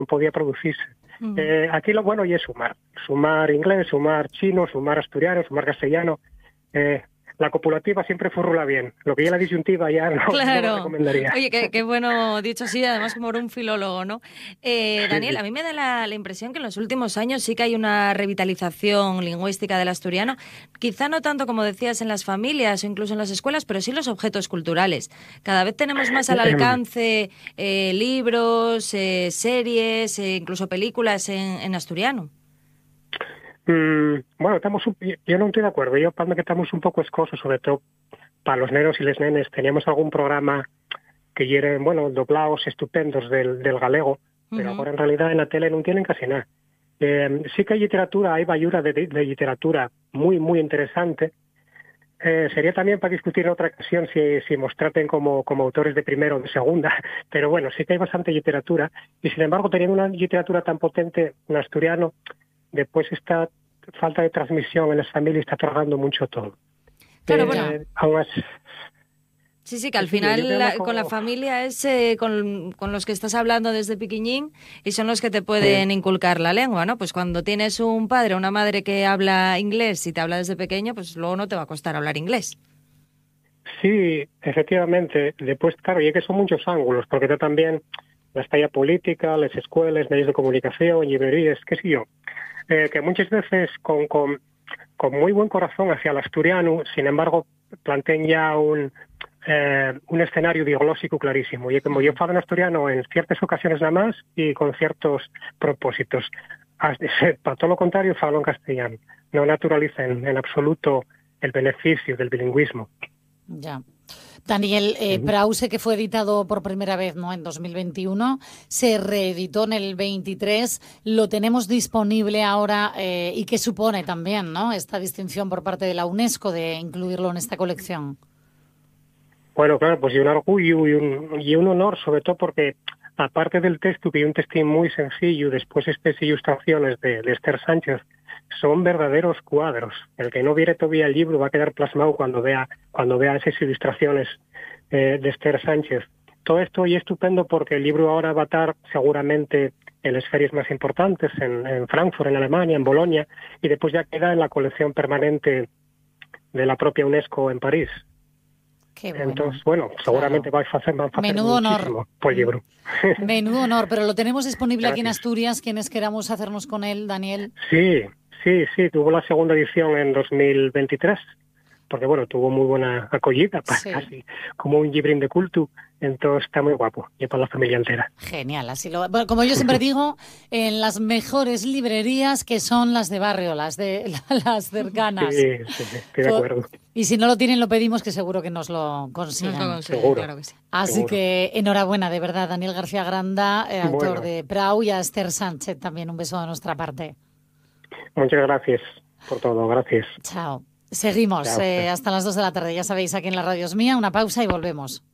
podía producirse. Aquí lo bueno y es sumar inglés, sumar chino, sumar asturiano, sumar castellano. La copulativa siempre furrula bien. Lo que ya la disyuntiva ya no lo recomendaría. Oye, qué bueno dicho así, además como un filólogo, ¿no? Daniel, a mí me da la impresión que en los últimos años sí que hay una revitalización lingüística del asturiano, quizá no tanto como decías en las familias o incluso en las escuelas, pero sí en los objetos culturales. Cada vez tenemos más al alcance libros, series, incluso películas en asturiano. Bueno, yo no estoy de acuerdo. Yo parece que estamos un poco escosos, sobre todo para los nenos y les nenes. Teníamos algún programa que eran, doblados estupendos del galego, pero ahora en realidad en la tele no tienen casi nada. Sí que hay literatura, hay bayura de literatura muy, muy interesante. Sería también para discutir en otra ocasión si nos traten como autores de primera o de segunda, pero bueno, sí que hay bastante literatura. Y sin embargo, teniendo una literatura tan potente en asturiano, después esta falta de transmisión en las familias está tragando mucho todo. Claro, bueno. Sí, que al final con la familia es con los que estás hablando desde pequeñín y son los que te pueden inculcar la lengua, ¿no? Pues cuando tienes un padre o una madre que habla inglés y te habla desde pequeño, pues luego no te va a costar hablar inglés. Sí, efectivamente. Después, claro, y que son muchos ángulos, porque está también la estalla política, las escuelas, medios de comunicación, librerías, qué sé yo. Que muchas veces con muy buen corazón hacia el asturiano, sin embargo, plantean ya un escenario diagnóstico clarísimo. Y como yo falo en asturiano en ciertas ocasiones nada más y con ciertos propósitos. Para todo lo contrario, falo en castellano. No naturalicen en absoluto el beneficio del bilingüismo. Ya. Daniel, Prause, que fue editado por primera vez, ¿no?, en 2021, se reeditó en el 23, lo tenemos disponible ahora y qué supone también, ¿no?, esta distinción por parte de la UNESCO de incluirlo en esta colección. Bueno, claro, pues y un orgullo y un honor, sobre todo porque aparte del texto, que es un texto muy sencillo, después estas ilustraciones de Esther Sánchez son verdaderos cuadros. El que no viere todavía el libro va a quedar plasmado cuando vea esas ilustraciones de Esther Sánchez. Todo esto y estupendo porque el libro ahora va a estar seguramente en las ferias más importantes, en Frankfurt, en Alemania, en Bolonia, y después ya queda en la colección permanente de la propia UNESCO en París. Qué bueno. Entonces, seguramente claro. van a hacer Menudo muchísimo honor. por el libro. Menudo honor, pero lo tenemos disponible Gracias. Aquí en Asturias, quienes queramos hacernos con él, Daniel. Sí, tuvo la segunda edición en 2023, porque tuvo muy buena acogida, casi como un librín de culto, entonces está muy guapo, y para la familia entera. Genial, como yo siempre digo, en las mejores librerías que son las de barrio, las cercanas. Sí, estoy de acuerdo. Y si no lo tienen, lo pedimos, que seguro que nos lo consigan. Seguro. Claro que sí. Así seguro. Que enhorabuena, de verdad, Daniel García Granda, autor de Prau, y a Esther Sánchez también un beso de nuestra parte. Muchas gracias por todo, gracias. Chao. Seguimos hasta las 2 de la tarde, ya sabéis, aquí en la Radio Es Mía, una pausa y volvemos.